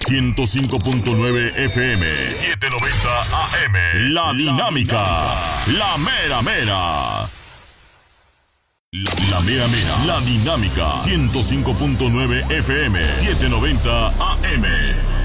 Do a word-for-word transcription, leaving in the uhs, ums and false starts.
ciento cinco punto nueve F M, setecientos noventa A M. La Dinámica, la mera mera. La, la mera mera, la Dinámica, ciento cinco punto nueve F M, setecientos noventa A M.